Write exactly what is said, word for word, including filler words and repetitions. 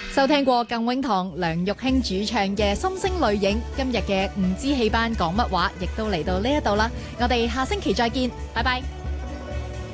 收聽過更永堂梁玉卿主唱嘅《心聲淚影》，今日嘅唔知戲班講乜話，亦都嚟到呢一度啦。我哋下星期再見，拜拜。